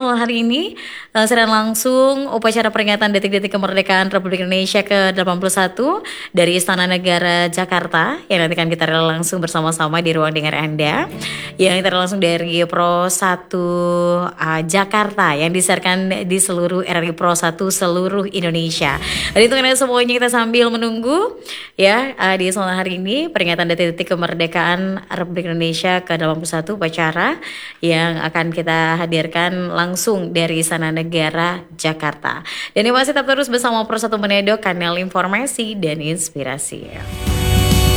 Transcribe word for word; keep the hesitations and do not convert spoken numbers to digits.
malam hari ini uh, sedang langsung upacara peringatan detik-detik kemerdekaan Republik Indonesia ke delapan puluh satu dari Istana Negara Jakarta yang nanti akan kita langsung bersama-sama di ruang dengar Anda, yang kita langsung dari Pro satu uh, Jakarta yang disiarkan di seluruh R R I Pro satu seluruh Indonesia. Jadi untuk Anda semuanya kita sambil menunggu ya uh, di malam hari ini peringatan detik-detik kemerdekaan Republik Indonesia ke delapan puluh satu upacara yang akan kita hadirkan langsung dari Istana Negara Jakarta. Dan ini masih tetap terus bersama Pro satu Manado, kanal informasi dan inspirasi.